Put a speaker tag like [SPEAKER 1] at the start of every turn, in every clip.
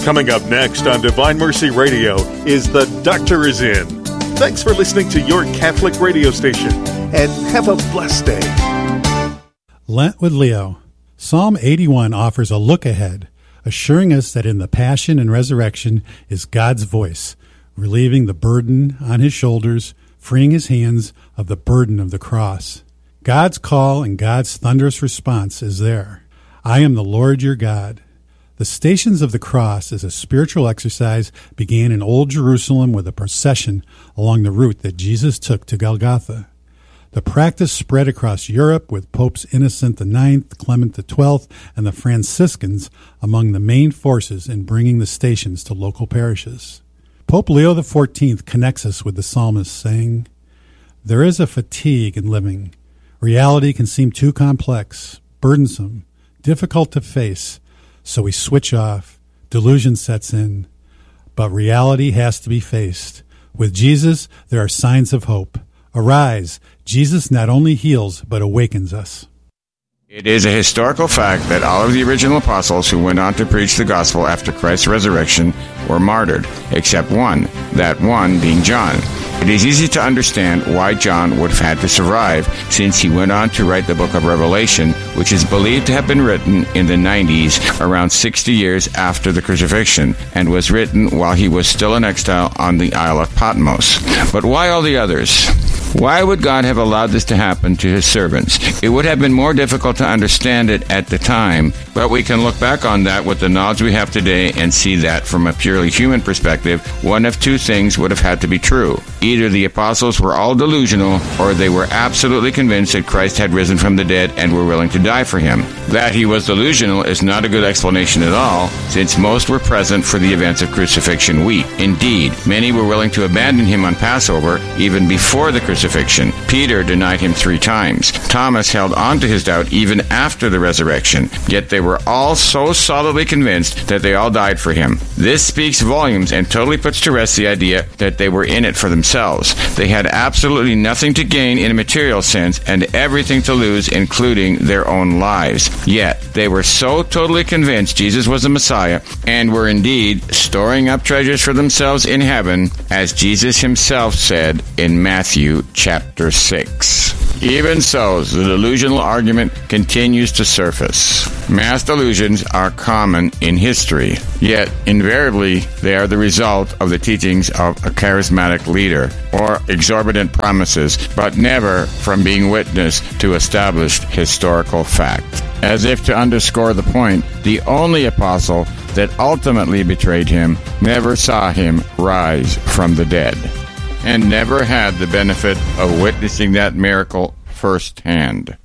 [SPEAKER 1] Coming up next on Divine Mercy Radio is The Doctor Is In. Thanks for listening to your Catholic radio station, and have a blessed day.
[SPEAKER 2] Lent with Leo. Psalm 81 offers a look ahead, assuring us that in the passion and resurrection is God's voice, relieving the burden on his shoulders, freeing his hands of the burden of the cross. God's call and God's thunderous response is there. I am the Lord your God. The Stations of the Cross as a spiritual exercise began in Old Jerusalem with a procession along the route that Jesus took to Golgotha. The practice spread across Europe with Popes Innocent IX, Clement XII, and the Franciscans among the main forces in bringing the stations to local parishes. Pope Leo XIV connects us with the psalmist, saying, "There is a fatigue in living. Reality can seem too complex, burdensome, difficult to face. So we switch off, delusion sets in, but reality has to be faced. With Jesus, there are signs of hope. Arise, Jesus not only heals, but awakens us."
[SPEAKER 3] It is a historical fact that all of the original apostles who went on to preach the gospel after Christ's resurrection were martyred, except one, that one being John. It is easy to understand why John would have had to survive, since he went on to write the book of Revelation, which is believed to have been written in the 90s, around 60 years after the crucifixion, and was written while he was still in exile on the Isle of Patmos. But why all the others? Why would God have allowed this to happen to his servants? It would have been more difficult to understand it at the time, but we can look back on that with the knowledge we have today and see that from a purely human perspective, one of two things would have had to be true. Either the apostles were all delusional, or they were absolutely convinced that Christ had risen from the dead and were willing to die for him. That he was delusional is not a good explanation at all, since most were present for the events of crucifixion week. Indeed, many were willing to abandon him on Passover even before the crucifixion. Peter denied him 3 times. Thomas held on to his doubt even after the resurrection. Yet they were all so solidly convinced that they all died for him. This speaks volumes and totally puts to rest the idea that they were in it for themselves. They had absolutely nothing to gain in a material sense and everything to lose, including their own lives. Yet they were so totally convinced Jesus was the Messiah and were indeed storing up treasures for themselves in heaven, as Jesus himself said in Matthew chapter 6. Even so, the delusional argument continues to surface. Mass delusions are common in history, yet invariably they are the result of the teachings of a charismatic leader or exorbitant promises, but never from being witness to established historical fact. As if to underscore the point, the only apostle that ultimately betrayed him never saw him rise from the dead, and never had the benefit of witnessing that miracle firsthand.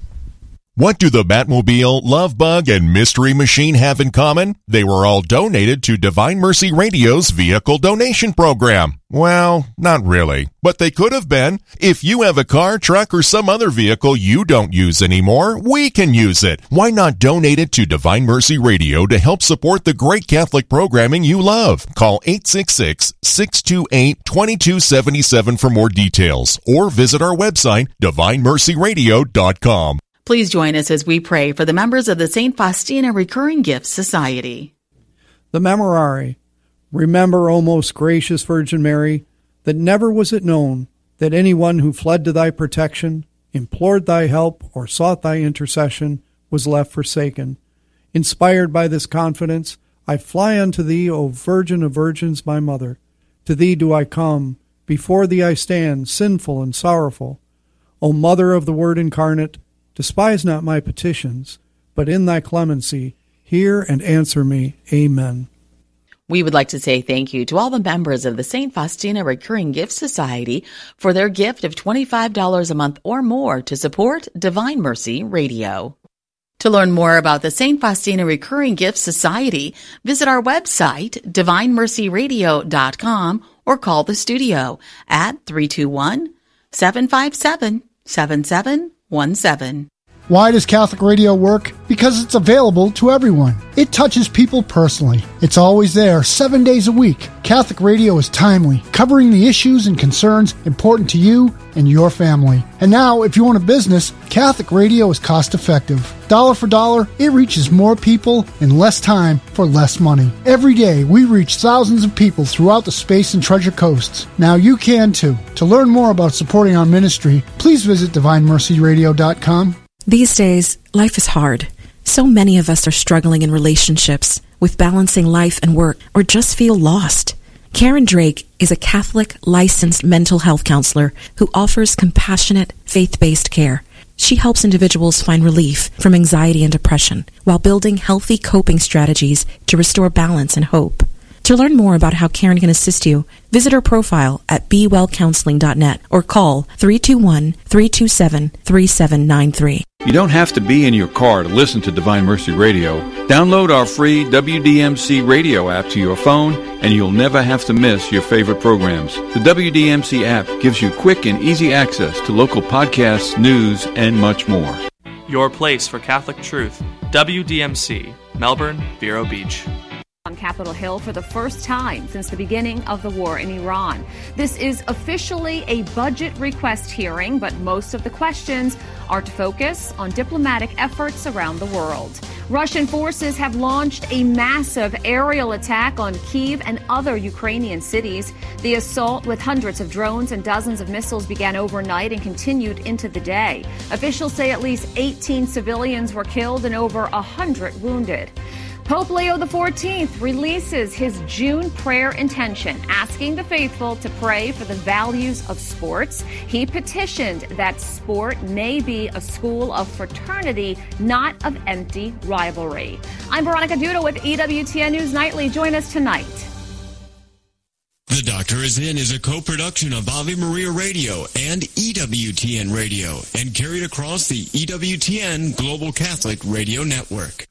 [SPEAKER 4] What do the Batmobile, Love Bug, and Mystery Machine have in common? They were all donated to Divine Mercy Radio's vehicle donation program. Well, not really, but they could have been. If you have a car, truck, or some other vehicle you don't use anymore, we can use it. Why not donate it to Divine Mercy Radio to help support the great Catholic programming you love? Call 866-628-2277 for more details, or visit our website, divinemercyradio.com.
[SPEAKER 5] Please join us as we pray for the members of the St. Faustina Recurring Gifts Society.
[SPEAKER 6] The Memorare. Remember, O most gracious Virgin Mary, that never was it known that anyone who fled to thy protection, implored thy help, or sought thy intercession was left forsaken. Inspired by this confidence, I fly unto thee, O Virgin of Virgins, my Mother. To thee do I come, before thee I stand, sinful and sorrowful. O Mother of the Word incarnate, despise not my petitions, but in thy clemency, hear and answer me. Amen.
[SPEAKER 5] We would like to say thank you to all the members of the St. Faustina Recurring Gift Society for their gift of $25 a month or more to support Divine Mercy Radio. To learn more about the St. Faustina Recurring Gift Society, visit our website, divinemercyradio.com, or call the studio at 321-757-7717.
[SPEAKER 7] Why does Catholic radio work? Because it's available to everyone. It touches people personally. It's always there, 7 days a week. Catholic radio is timely, covering the issues and concerns important to you and your family. And now, if you own a business, Catholic radio is cost effective. Dollar for dollar, it reaches more people in less time for less money. Every day, we reach thousands of people throughout the Space and Treasure Coasts. Now you can too. To learn more about supporting our ministry, please visit DivineMercyRadio.com.
[SPEAKER 8] These days, life is hard. So many of us are struggling in relationships, with balancing life and work, or just feel lost. Karen Drake is a Catholic licensed mental health counselor who offers compassionate, faith-based care. She helps individuals find relief from anxiety and depression while building healthy coping strategies to restore balance and hope. To learn more about how Karen can assist you, visit her profile at BeWellCounseling.net or call 321-327-3793.
[SPEAKER 9] You don't have to be in your car to listen to Divine Mercy Radio. Download our free WDMC radio app to your phone, and you'll never have to miss your favorite programs. The WDMC app gives you quick and easy access to local podcasts, news, and much more.
[SPEAKER 10] Your place for Catholic truth. WDMC, Melbourne, Vero Beach.
[SPEAKER 11] On Capitol Hill for the first time since the beginning of the war in Iran. This is officially a budget request hearing, but most of the questions are to focus on diplomatic efforts around the world. Russian forces have launched a massive aerial attack on Kyiv and other Ukrainian cities. The assault with hundreds of drones and dozens of missiles began overnight and continued into the day. Officials say at least 18 civilians were killed and over 100 wounded. Pope Leo XIV releases his June prayer intention, asking the faithful to pray for the values of sports. He petitioned that sport may be a school of fraternity, not of empty rivalry. I'm Veronica Duda with EWTN News Nightly. Join us tonight.
[SPEAKER 12] The Doctor is In is a co-production of Ave Maria Radio and EWTN Radio and carried across the EWTN Global Catholic Radio Network.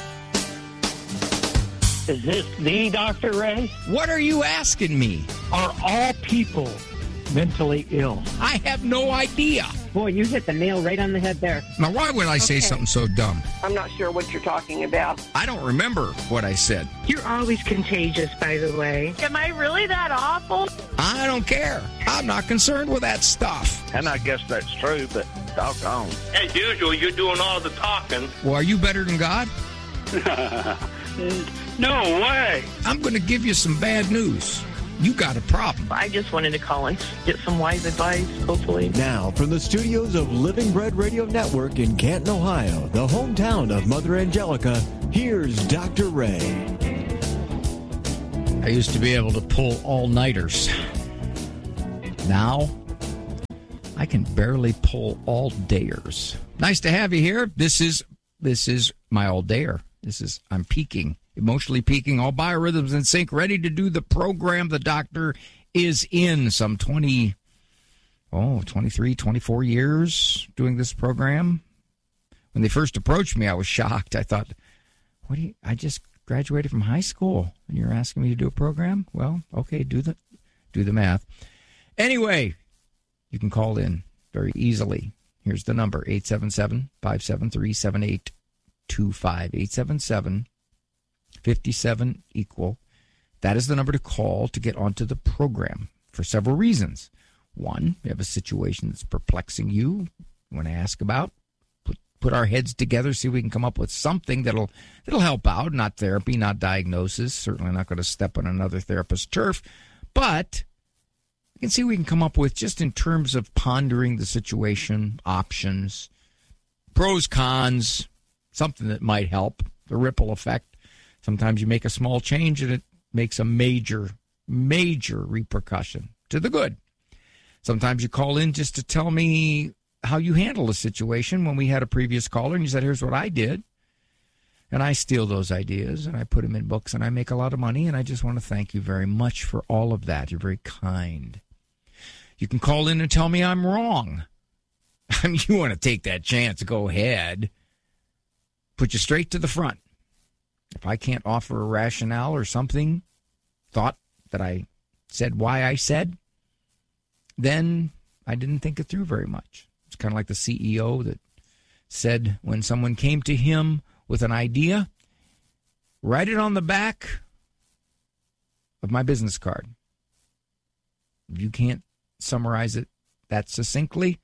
[SPEAKER 13] Is this the Dr. Ray?
[SPEAKER 14] What are you asking me?
[SPEAKER 13] Are all people mentally ill?
[SPEAKER 14] I have no idea.
[SPEAKER 15] Boy, you hit the nail right on the head there.
[SPEAKER 14] Now, why would I say something so dumb?
[SPEAKER 15] I'm not sure what you're talking about.
[SPEAKER 14] I don't remember what I said.
[SPEAKER 15] You're always contagious, by the way.
[SPEAKER 16] Am I really that awful?
[SPEAKER 14] I don't care. I'm not concerned with that stuff.
[SPEAKER 17] And I guess that's true, but doggone.
[SPEAKER 18] As usual, you're doing all the talking.
[SPEAKER 14] Well, are you better than God?
[SPEAKER 18] No way.
[SPEAKER 14] I'm going to give you some bad news. You got a problem.
[SPEAKER 16] I just wanted to call and get some wise advice, hopefully.
[SPEAKER 19] Now, from the studios of Living Bread Radio Network in Canton, Ohio, the hometown of Mother Angelica, here's Dr. Ray.
[SPEAKER 14] I used to be able to pull all-nighters. Now, I can barely pull all-dayers. Nice to have you here. This is my all-dayer. I'm peaking. Emotionally peaking, all biorhythms in sync, ready to do the program. The Doctor is in some 23, 24 years doing this program. When they first approached me, I was shocked. I thought, I just graduated from high school and you're asking me to do a program? Well, okay, do the math. Anyway, you can call in very easily. Here's the number, 877-573-7825, 877 57 equal. That is the number to call to get onto the program for several reasons. One, you have a situation that's perplexing you want to ask about. Put our heads together, see if we can come up with something that'll help out. Not therapy, not diagnosis. Certainly not going to step on another therapist's turf. But we can see what we can come up with just in terms of pondering the situation, options, pros, cons, something that might help, the ripple effect. Sometimes you make a small change and it makes a major, major repercussion to the good. Sometimes you call in just to tell me how you handle a situation. When we had a previous caller and you said, here's what I did. And I steal those ideas and I put them in books and I make a lot of money. And I just want to thank you very much for all of that. You're very kind. You can call in and tell me I'm wrong. I mean, you want to take that chance, go ahead. Put you straight to the front. If I can't offer a rationale or something, thought that I said why I said, then I didn't think it through very much. It's kind of like the CEO that said when someone came to him with an idea, write it on the back of my business card. If you can't summarize it that succinctly,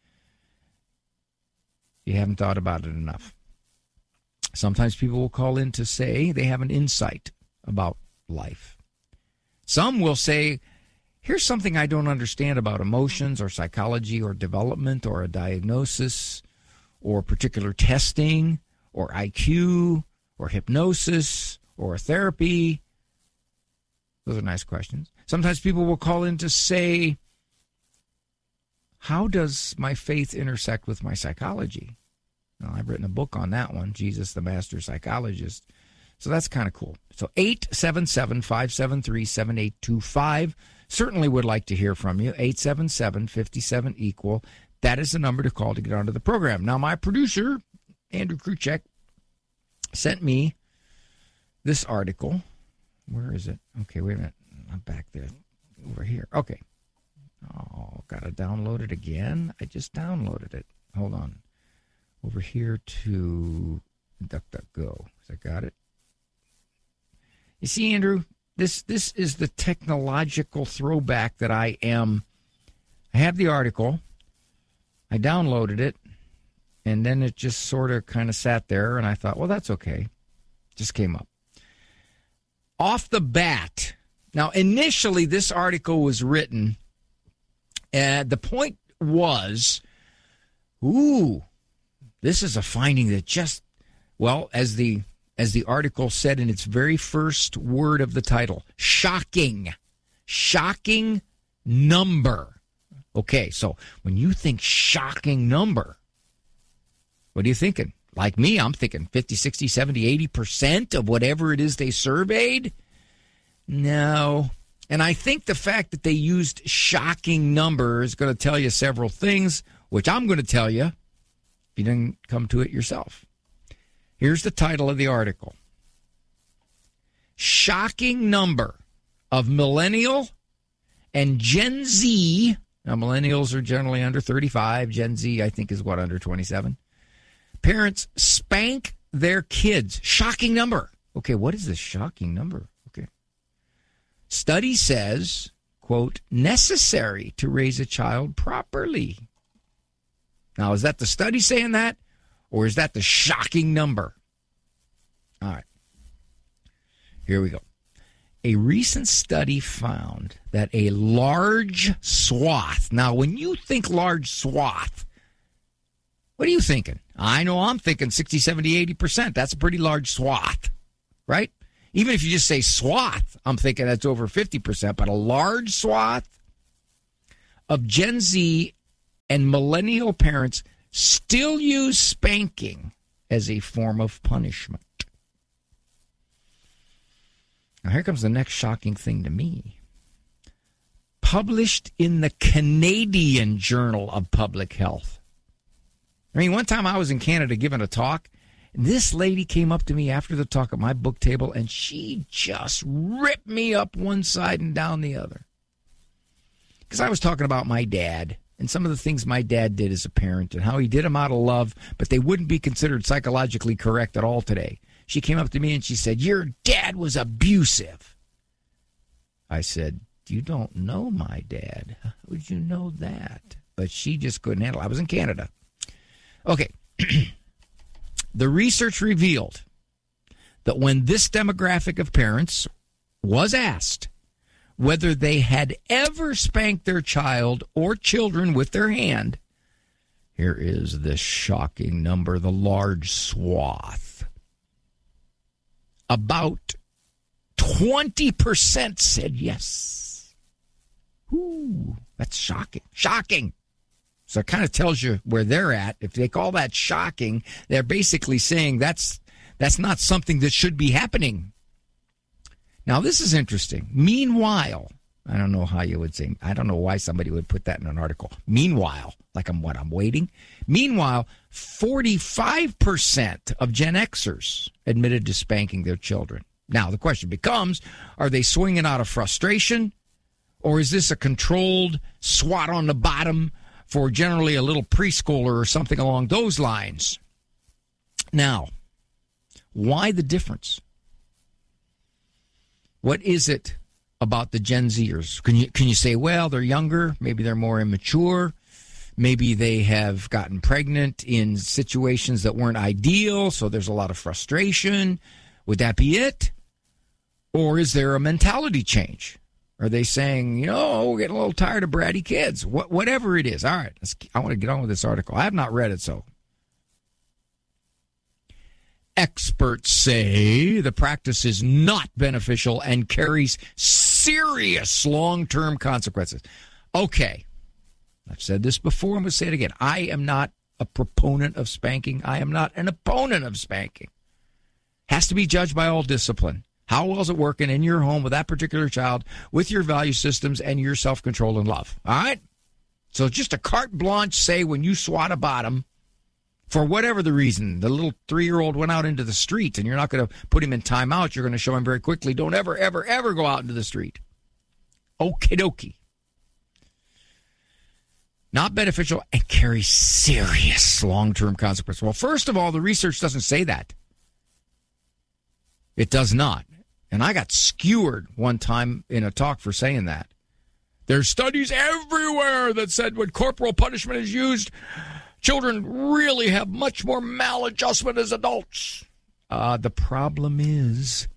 [SPEAKER 14] you haven't thought about it enough. Sometimes people will call in to say they have an insight about life. Some will say, here's something I don't understand about emotions or psychology or development or a diagnosis or particular testing or IQ or hypnosis or therapy. Those are nice questions. Sometimes people will call in to say, how does my faith intersect with my psychology? Well, I've written a book on that one, Jesus the Master Psychologist. So that's kind of cool. So 877-573-7825. Certainly would like to hear from you. 877-57-EQUAL. That is the number to call to get onto the program. Now, my producer, Andrew Kruchek, sent me this article. Where is it? Okay, wait a minute. I'm back there. Over here. Okay. Oh, got to download it again. I just downloaded it. Hold on. Over here to DuckDuckGo. Has I got it? You see, Andrew, this is the technological throwback that I am. I have the article. I downloaded it, and then it just sort of kind of sat there, and I thought, well, that's okay. Just came up. Off the bat. Now, initially, this article was written, and the point was, this is a finding that just, well, as the article said in its very first word of the title, shocking number. Okay, so when you think shocking number, what are you thinking? Like me, I'm thinking 50, 60, 70, 80% of whatever it is they surveyed. No. And I think the fact that they used shocking number is going to tell you several things, which I'm going to tell you if you didn't come to it yourself. Here's the title of the article. Shocking number of millennial and Gen Z. Now, millennials are generally under 35. Gen Z, I think, is what, under 27? Parents spank their kids. Shocking number. Okay, what is this shocking number? Okay. Study says, quote, necessary to raise a child properly. Now, is that the study saying that? Or is that the shocking number? All right. Here we go. A recent study found that a large swath. Now, when you think large swath, what are you thinking? I know I'm thinking 60, 70, 80%. That's a pretty large swath, right? Even if you just say swath, I'm thinking that's over 50%. But a large swath of Gen Z and millennial parents still use spanking as a form of punishment. Now, here comes the next shocking thing to me. Published in the Canadian Journal of Public Health. I mean, one time I was in Canada giving a talk, and this lady came up to me after the talk at my book table, and she just ripped me up one side and down the other. Because I was talking about my dad and some of the things my dad did as a parent and how he did them out of love, but they wouldn't be considered psychologically correct at all today. She came up to me and she said, your dad was abusive. I said, you don't know my dad. How would you know that? But she just couldn't handle it. I was in Canada. Okay. The research revealed that when this demographic of parents was asked whether they had ever spanked their child or children with their hand, here is this shocking number, the large swath. About 20% said yes. Ooh, that's shocking. Shocking. So it kind of tells you where they're at. If they call that shocking, they're basically saying that's not something that should be happening. Now, this is interesting. Meanwhile, I don't know how you would say, I don't know why somebody would put that in an article. Meanwhile, like I'm waiting. Meanwhile, 45% of Gen Xers admitted to spanking their children. Now, the question becomes, are they swinging out of frustration? Or is this a controlled swat on the bottom for generally a little preschooler or something along those lines? Now, why the difference? What is it about the Gen Zers? Can you say, well, they're younger, maybe they're more immature, maybe they have gotten pregnant in situations that weren't ideal, so there's a lot of frustration. Would that be it? Or is there a mentality change? Are they saying, we're getting a little tired of bratty kids? Whatever it is. All right, I want to get on with this article. I have not read it, so. Experts say the practice is not beneficial and carries serious long-term consequences. Okay, I've said this before. I'm going to say it again. I am not a proponent of spanking. I am not an opponent of spanking. Has to be judged by all discipline. How well is it working in your home with that particular child, with your value systems and your self-control and love? All right? So just a carte blanche say when you swat a bottom, for whatever the reason, the little 3-year-old went out into the street and you're not going to put him in timeout. You're going to show him very quickly, don't ever, ever, ever go out into the street. Okie dokie. Not beneficial and carry serious long-term consequences. Well, first of all, the research doesn't say that. It does not. And I got skewered one time in a talk for saying that. There's studies everywhere that said when corporal punishment is used, children really have much more maladjustment as adults. The problem is,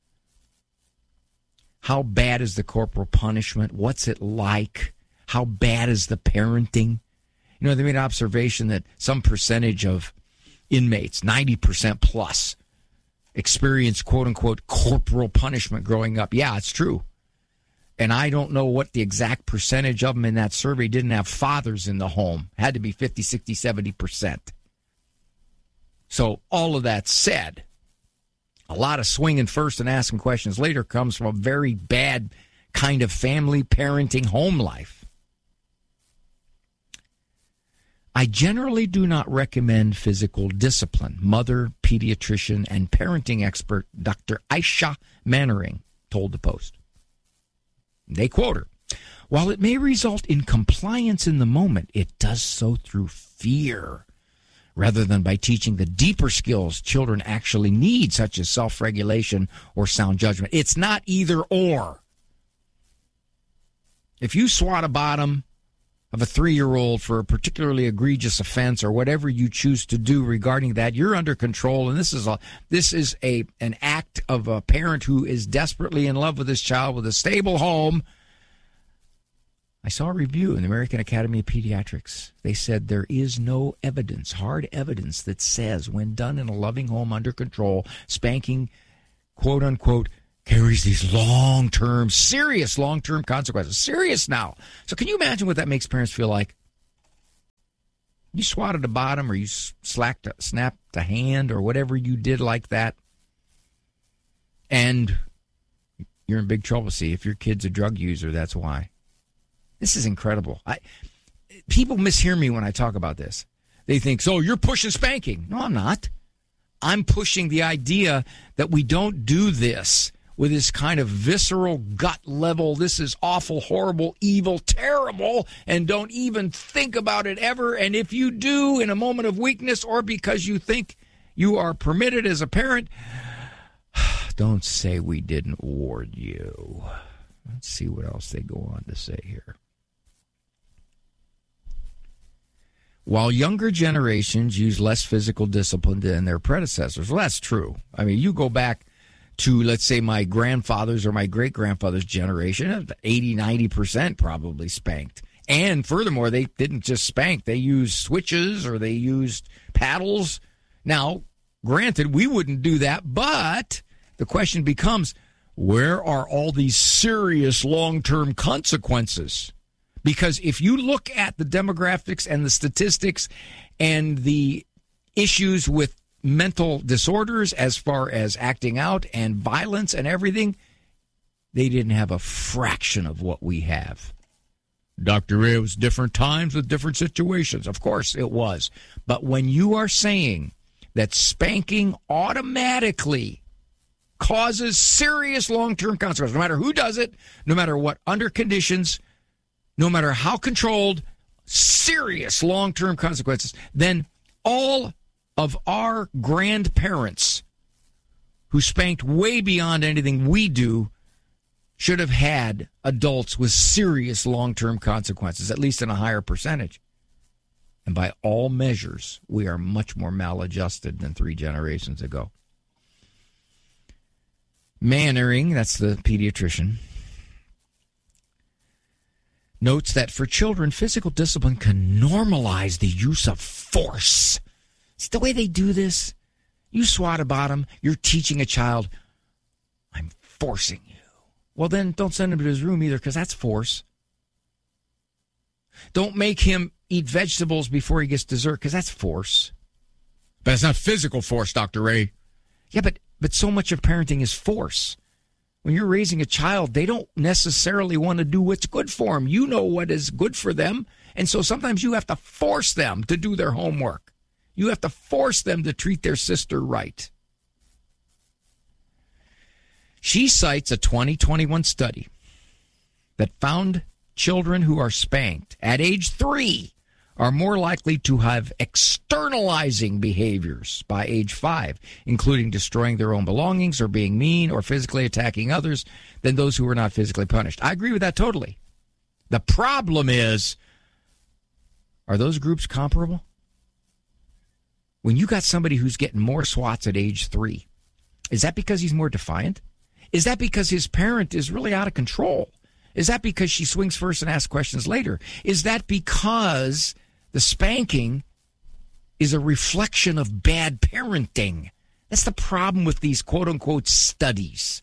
[SPEAKER 14] how bad is the corporal punishment? What's it like? How bad is the parenting? They made an observation that some percentage of inmates, 90% plus, experience quote-unquote corporal punishment growing up. Yeah, it's true. And I don't know what the exact percentage of them in that survey didn't have fathers in the home. Had to be 50, 60, 70%. So all of that said, a lot of swinging first and asking questions later comes from a very bad kind of family parenting home life. I generally do not recommend physical discipline. Mother, pediatrician, and parenting expert Dr. Aisha Mannering told the Post. They quote her, while it may result in compliance in the moment, it does so through fear, rather than by teaching the deeper skills children actually need, such as self-regulation or sound judgment. It's not either or. If you swat a bottom of a 3-year-old for a particularly egregious offense or whatever you choose to do regarding that, you're under control, and this is an act of a parent who is desperately in love with his child with a stable home. I saw a review in the American Academy of Pediatrics. They said there is no evidence, hard evidence, that says when done in a loving home under control, spanking, quote unquote, carries these long-term, serious long-term consequences. Serious now. So can you imagine what that makes parents feel like? You swatted a bottom or you snapped a hand or whatever you did like that, and you're in big trouble. See, if your kid's a drug user, that's why. This is incredible. People mishear me when I talk about this. They think, so you're pushing spanking. No, I'm not. I'm pushing the idea that we don't do this with this kind of visceral gut level, this is awful, horrible, evil, terrible, and don't even think about it ever. And if you do in a moment of weakness or because you think you are permitted as a parent, don't say we didn't warn you. Let's see what else they go on to say here. While younger generations use less physical discipline than their predecessors, well, that's true. I mean, you go back to, let's say, my grandfather's or my great-grandfather's generation, 80, 90% probably spanked. And furthermore, they didn't just spank. They used switches or they used paddles. Now, granted, we wouldn't do that, but the question becomes, where are all these serious long-term consequences? Because if you look at the demographics and the statistics and the issues with mental disorders as far as acting out and violence and everything, they didn't have a fraction of what we have. Dr. Ray, it was different times with different situations. Of course it was. But when you are saying that spanking automatically causes serious long-term consequences, no matter who does it, no matter what under conditions, no matter how controlled, serious long-term consequences, then all of our grandparents who spanked way beyond anything we do should have had adults with serious long-term consequences, at least in a higher percentage. And by all measures, we are much more maladjusted than 3 generations ago. Mannering, that's the pediatrician, notes that for children, physical discipline can normalize the use of force. See the way they do this? You swat a bottom, you're teaching a child, I'm forcing you. Well, then don't send him to his room either, because that's force. Don't make him eat vegetables before he gets dessert, because that's force. But it's not physical force, Dr. Ray. Yeah, but so much of parenting is force. When you're raising a child, they don't necessarily want to do what's good for them. You know what is good for them, and so sometimes you have to force them to do their homework. You have to force them to treat their sister right. She cites a 2021 study that found children who are spanked at age 3 are more likely to have externalizing behaviors by age 5, including destroying their own belongings or being mean or physically attacking others, than those who were not physically punished. I agree with that totally. The problem is, are those groups comparable? When you got somebody who's getting more swats at age 3, is that because he's more defiant? Is that because his parent is really out of control? Is that because she swings first and asks questions later? Is that because the spanking is a reflection of bad parenting? That's the problem with these quote-unquote studies.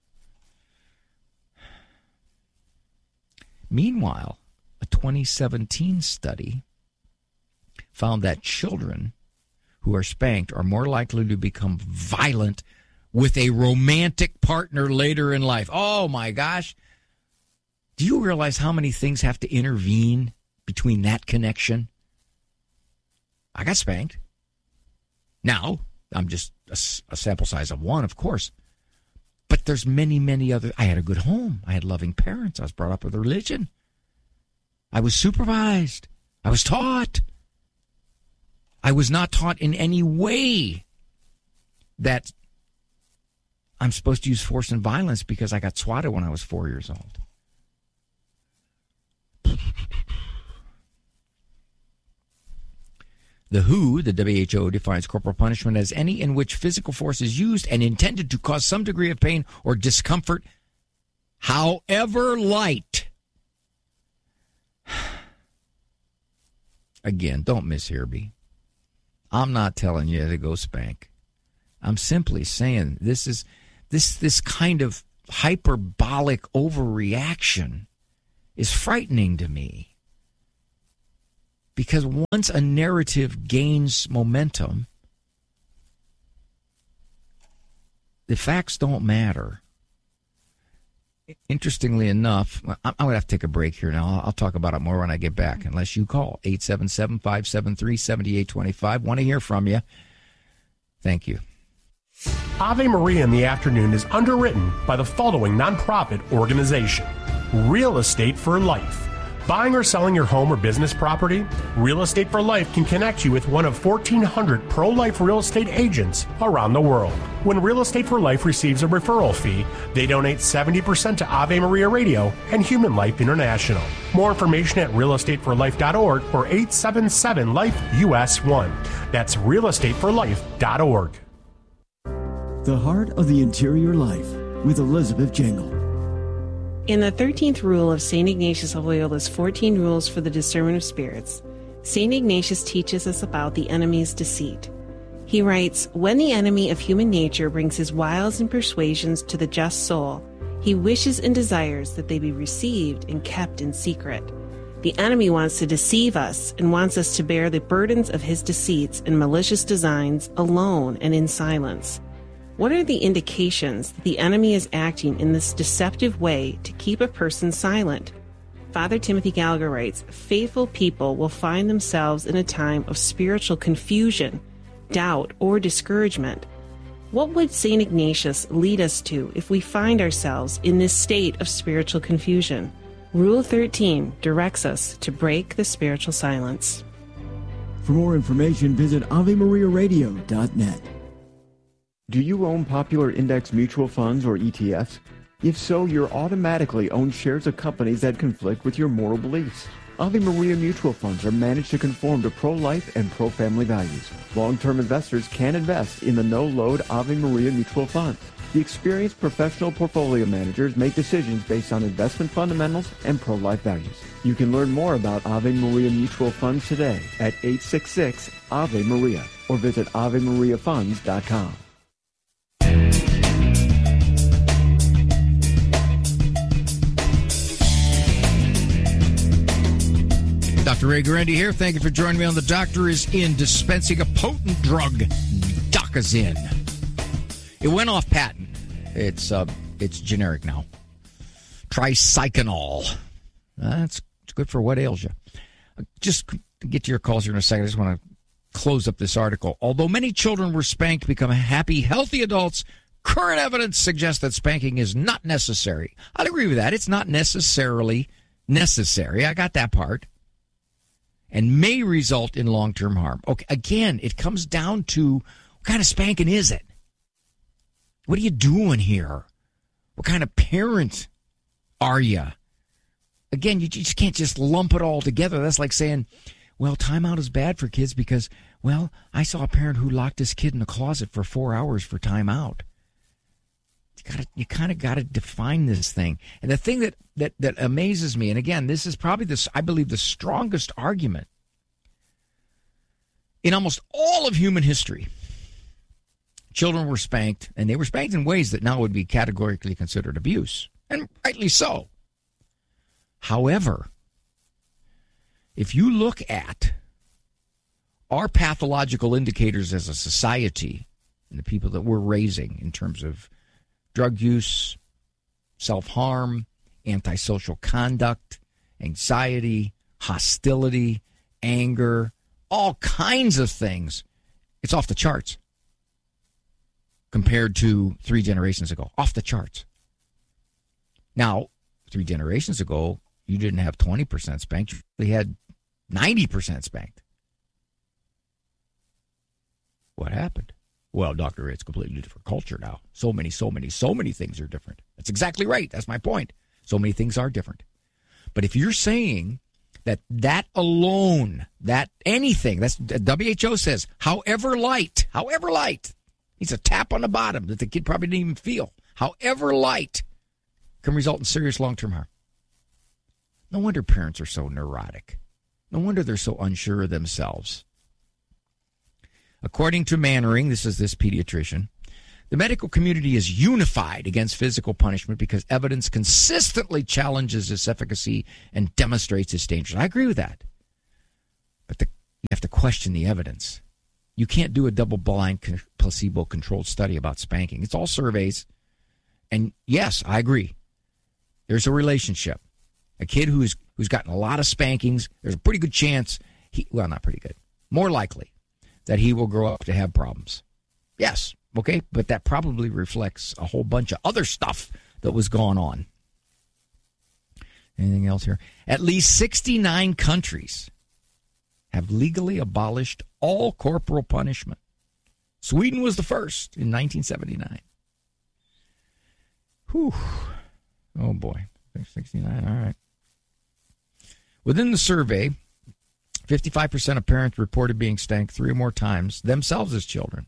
[SPEAKER 14] Meanwhile, a 2017 study found that children who are spanked are more likely to become violent with a romantic partner later in life. Oh, my gosh. Do you realize how many things have to intervene between that connection? I got spanked. Now, I'm just a sample size of one, of course. But there's many, many other. I had a good home. I had loving parents. I was brought up with a religion. I was supervised. I was taught. I was not taught in any way that I'm supposed to use force and violence because I got swatted when I was 4 years old. The WHO, the WHO, defines corporal punishment as any in which physical force is used and intended to cause some degree of pain or discomfort, however light. Again, don't mishear me. I'm not telling you to go spank. I'm simply saying this kind of hyperbolic overreaction is frightening to me. Because once a narrative gains momentum, the facts don't matter. Interestingly enough, I'm going to have to take a break here now. I'll talk about it more when I get back, unless you call 877-573-7825. Want to hear from you. Thank you.
[SPEAKER 20] Ave Maria in the Afternoon is underwritten by the following nonprofit organization: Real Estate for Life. Buying or selling your home or business property? Real Estate for Life can connect you with one of 1,400 pro-life real estate agents around the world. When Real Estate for Life receives a referral fee, they donate 70% to Ave Maria Radio and Human Life International. More information at realestateforlife.org or 877-LIFE-US1. That's realestateforlife.org.
[SPEAKER 19] The Heart of the Interior Life with Elizabeth Jangle.
[SPEAKER 21] In the 13th rule of St. Ignatius of Loyola's 14 Rules for the Discernment of Spirits, St. Ignatius teaches us about the enemy's deceit. He writes, "When the enemy of human nature brings his wiles and persuasions to the just soul, he wishes and desires that they be received and kept in secret. The enemy wants to deceive us and wants us to bear the burdens of his deceits and malicious designs alone and in silence. What are the indications that the enemy is acting in this deceptive way to keep a person silent?" Father Timothy Gallagher writes, "Faithful people will find themselves in a time of spiritual confusion, doubt, or discouragement. What would St. Ignatius lead us to if we find ourselves in this state of spiritual confusion? Rule 13 directs us to break the spiritual silence."
[SPEAKER 19] For more information, visit AveMariaRadio.net.
[SPEAKER 1] Do you own popular index mutual funds or ETFs? If so, you're automatically own shares of companies that conflict with your moral beliefs. Ave Maria mutual funds are managed to conform to pro-life and pro-family values. Long-term investors can invest in the no-load Ave Maria mutual funds. The experienced professional portfolio managers make decisions based on investment fundamentals and pro-life values. You can learn more about Ave Maria mutual funds today at 866-AVE-MARIA or visit AveMariaFunds.com.
[SPEAKER 14] Dr. Ray Guarendi here. Thank you for joining me on The Doctor Is In, dispensing a potent drug, Docazin. It went off patent. It's generic now. Tricyclinol. It's good for what ails you. Just to get to your calls here in a second, I just want to close up this article. Although many children were spanked to become happy, healthy adults, current evidence suggests that spanking is not necessary. I'd agree with that. It's not necessarily necessary. I got that part. And may result in long-term harm. Okay, again, it comes down to what kind of spanking is it? What are you doing here? What kind of parent are you? Again, you just can't just lump it all together. That's like saying, well, timeout is bad for kids because, well, I saw a parent who locked his kid in the closet for 4 hours for timeout. You kind of got to define this thing. And the thing that amazes me, and again, this is probably I believe the strongest argument in almost all of human history. Children were spanked, and they were spanked in ways that now would be categorically considered abuse, and rightly so. However, if you look at our pathological indicators as a society and the people that we're raising in terms of drug use, self-harm, antisocial conduct, anxiety, hostility, anger, all kinds of things, it's off the charts compared to 3 generations ago. Off the charts. Now, 3 generations ago, you didn't have 20% spanked. You had 90% spanked. What happened? Well, Dr. Ray, it's a completely different culture now. So many things are different. That's exactly right. That's my point. So many things are different. But if you're saying that alone, that anything, that's WHO says, however light, it's a tap on the bottom that the kid probably didn't even feel, however light, can result in serious long-term harm. No wonder parents are so neurotic. No wonder they're so unsure of themselves. According to Mannering, this pediatrician, the medical community is unified against physical punishment because evidence consistently challenges its efficacy and demonstrates its dangers. I agree with that. But you have to question the evidence. You can't do a double-blind, placebo-controlled study about spanking. It's all surveys. And yes, I agree. There's a relationship. A kid who's gotten a lot of spankings, there's a pretty good chance, not pretty good, more likely, that he will grow up to have problems. Yes, okay, but that probably reflects a whole bunch of other stuff that was going on. Anything else here? At least 69 countries have legally abolished all corporal punishment. Sweden was the first in 1979. Whew. Oh, boy. 69, all right. Within the survey, 55% of parents reported being spanked 3 or more times themselves as children.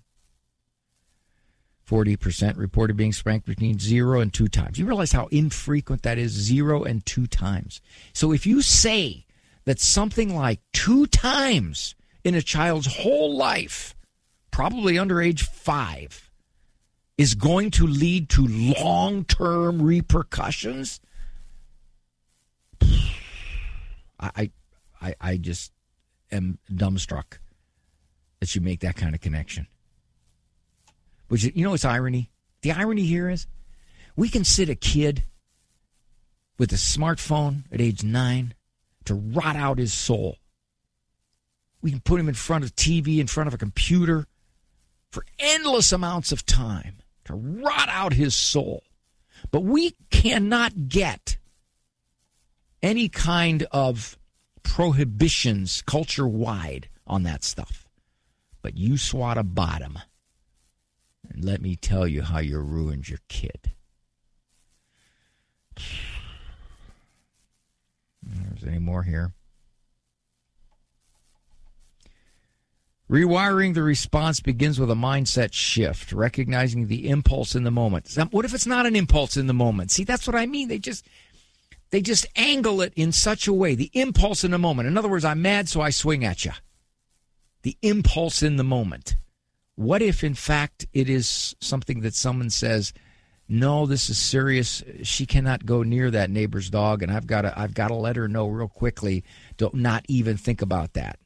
[SPEAKER 14] 40% reported being spanked between 0 and 2 times. You realize how infrequent that is, 0 and 2 times. So if you say that something like 2 times in a child's whole life, probably under age 5, is going to lead to long-term repercussions, I just am dumbstruck that you make that kind of connection. Which, you know, it's irony. The irony here is we can sit a kid with a smartphone at age 9 to rot out his soul. We can put him in front of TV, in front of a computer for endless amounts of time to rot out his soul. But we cannot get any kind of prohibitions culture-wide on that stuff. But you swat a bottom, and let me tell you how you ruined your kid. There's any more here? Rewiring the response begins with a mindset shift, recognizing the impulse in the moment. What if it's not an impulse in the moment? See, that's what I mean. They just angle it in such a way. The impulse in the moment. In other words, I'm mad, so I swing at you. The impulse in the moment. What if, in fact, it is something that someone says, no, this is serious. She cannot go near that neighbor's dog, and I've got to let her know real quickly. Don't not even think about that.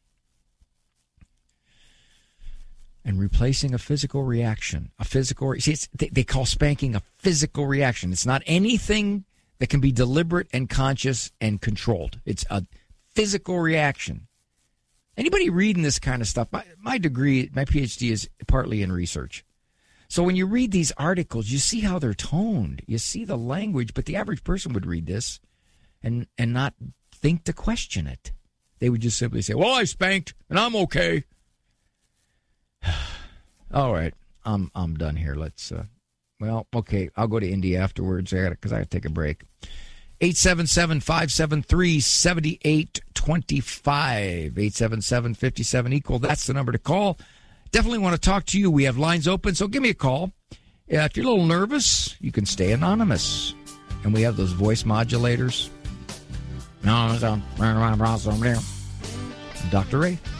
[SPEAKER 14] And replacing a physical reaction. They call spanking a physical reaction. It's not anything that can be deliberate and conscious and controlled. It's a physical reaction. Anybody reading this kind of stuff, my degree, my PhD is partly in research. So when you read these articles, you see how they're toned. You see the language, but the average person would read this and not think to question it. They would just simply say, well, I spanked and I'm okay. All right, I'm done here. Let's okay, I'll go to Indy afterwards because I got to take a break. 877-573-7825. 877-57 equal. That's the number to call. Definitely want to talk to you. We have lines open, so give me a call. If you're a little nervous, you can stay anonymous. And we have those voice modulators. Dr. Ray.